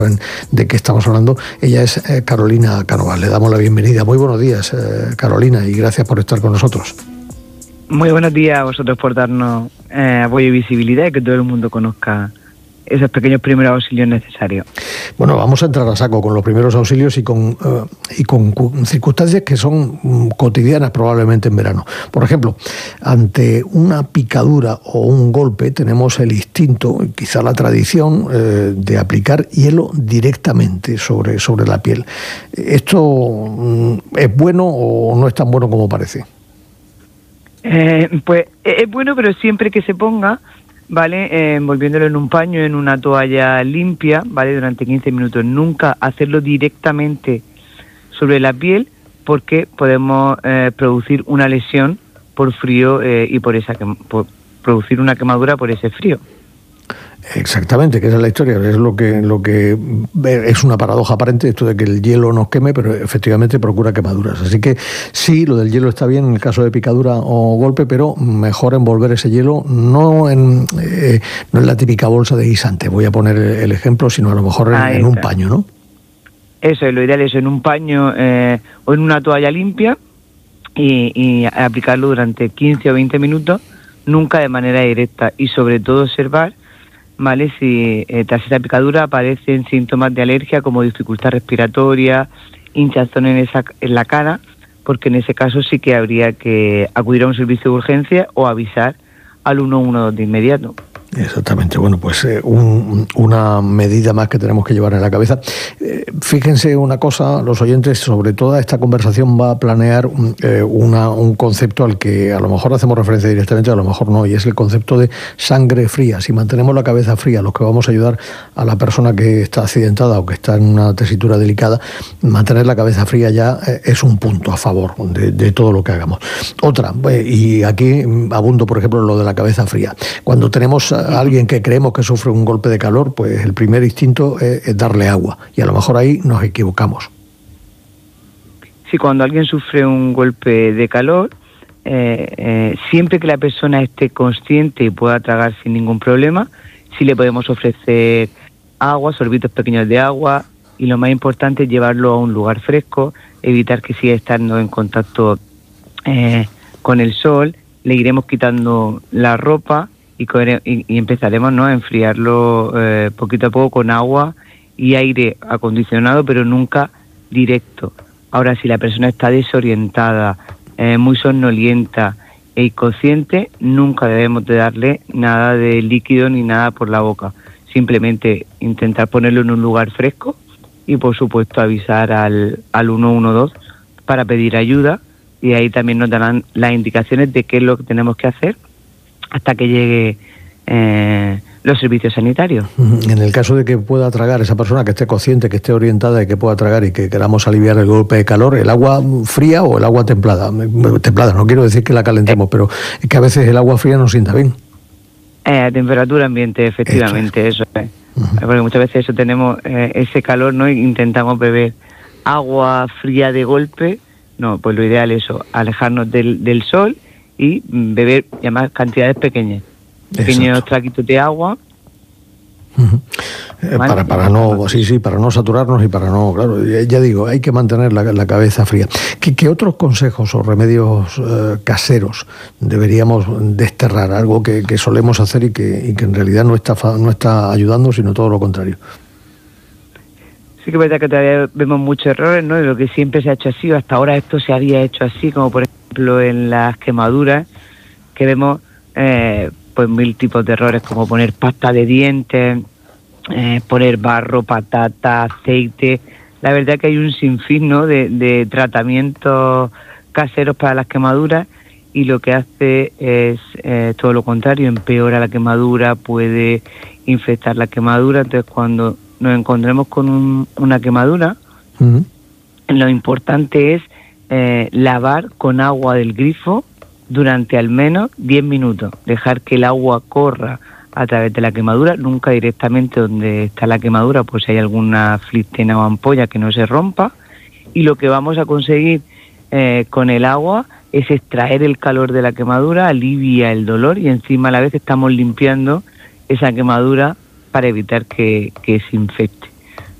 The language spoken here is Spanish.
de qué estamos hablando. Ella es Carolina Cánovas. Le damos la bienvenida. Muy buenos días, Carolina, y gracias por estar con nosotros. Muy buenos días a vosotros por darnos apoyo y visibilidad y que todo el mundo conozca esos pequeños primeros auxilios necesarios. Bueno, vamos a entrar a saco con los primeros auxilios y con circunstancias que son cotidianas probablemente en verano. Por ejemplo, ante una picadura o un golpe tenemos el instinto, quizá la tradición, de aplicar hielo directamente sobre la piel. ¿Esto es bueno o no es tan bueno como parece? Pues es bueno, pero siempre que se ponga, ¿vale? Envolviéndolo en un paño, en una toalla limpia, ¿vale? Durante 15 minutos. Nunca hacerlo directamente sobre la piel porque podemos producir una lesión por frío y por producir una quemadura por ese frío. Exactamente, que esa es la historia, es lo que es una paradoja aparente, esto de que el hielo nos queme, pero efectivamente procura quemaduras. Así que sí, lo del hielo está bien en el caso de picadura o golpe, pero mejor envolver ese hielo no en la típica bolsa de guisante, voy a poner el ejemplo, sino a lo mejor en un paño, ¿no? Eso es lo ideal, eso en un paño o en una toalla limpia y aplicarlo durante 15 o 20 minutos, nunca de manera directa, y sobre todo observar, ¿vale? Si tras esa picadura aparecen síntomas de alergia como dificultad respiratoria, hinchazón en la cara, porque en ese caso sí que habría que acudir a un servicio de urgencia o avisar al 112 de inmediato. Exactamente, bueno, pues una medida más que tenemos que llevar en la cabeza. Fíjense una cosa, los oyentes, sobre toda esta conversación va a planear un concepto al que a lo mejor hacemos referencia directamente, a lo mejor no, y es el concepto de sangre fría. Si mantenemos la cabeza fría, los que vamos a ayudar a la persona que está accidentada o que está en una tesitura delicada, mantener la cabeza fría ya es un punto a favor de todo lo que hagamos. Otra, y aquí abundo, por ejemplo, lo de la cabeza fría. Cuando tenemos a alguien que creemos que sufre un golpe de calor, pues el primer instinto es darle agua, y a lo mejor ahí nos equivocamos. Sí, cuando alguien sufre un golpe de calor, siempre que la persona esté consciente y pueda tragar sin ningún problema, sí le podemos ofrecer agua, sorbitos pequeños de agua, y lo más importante es llevarlo a un lugar fresco, evitar que siga estando en contacto con el sol. Le iremos quitando la ropa y empezaremos, ¿no?, a enfriarlo poquito a poco con agua y aire acondicionado, pero nunca directo. Ahora, si la persona está desorientada, muy somnolienta e inconsciente, nunca debemos de darle nada de líquido ni nada por la boca. Simplemente intentar ponerlo en un lugar fresco y, por supuesto, avisar al 112 para pedir ayuda, y ahí también nos darán las indicaciones de qué es lo que tenemos que hacer hasta que llegue los servicios sanitarios. En el caso de que pueda tragar esa persona, que esté consciente, que esté orientada y que pueda tragar y que queramos aliviar el golpe de calor, ¿el agua fría o el agua templada? Templada, no quiero decir que la calentemos, pero es que a veces el agua fría nos sienta bien. A temperatura ambiente, efectivamente, eso es. Porque muchas veces eso tenemos ese calor, ¿no? E intentamos beber agua fría de golpe. No, pues lo ideal es eso, alejarnos del sol y beber además cantidades pequeños traguitos de agua. ¿Vale? Para no saturarnos y para no, claro, ya digo, hay que mantener la cabeza fría. ¿Qué otros consejos o remedios caseros deberíamos desterrar? Algo que solemos hacer y que en realidad no está ayudando, sino todo lo contrario. Sí que es verdad que todavía vemos muchos errores, ¿no? De lo que siempre se ha hecho así, o hasta ahora esto se había hecho así, como por ejemplo en las quemaduras, que vemos pues 1000 tipos de errores, como poner pasta de dientes, poner barro, patata, aceite. La verdad que hay un sinfín, ¿no?, de tratamientos caseros para las quemaduras, y lo que hace es todo lo contrario, empeora la quemadura, puede infectar la quemadura. Entonces, cuando nos encontremos con una quemadura, lo importante es lavar con agua del grifo durante al menos 10 minutos, dejar que el agua corra a través de la quemadura, nunca directamente donde está la quemadura, pues si hay alguna flistena o ampolla que no se rompa, y lo que vamos a conseguir con el agua es extraer el calor de la quemadura, alivia el dolor, y encima a la vez estamos limpiando esa quemadura para evitar que se infecte.